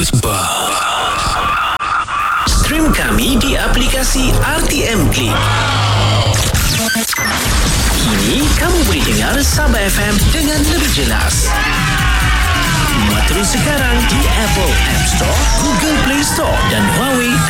Stream kami di aplikasi RTM Click. Kini kamu boleh dengar Sabah FM dengan lebih jelas. Terus sekarang di Apple App Store, Google Play Store dan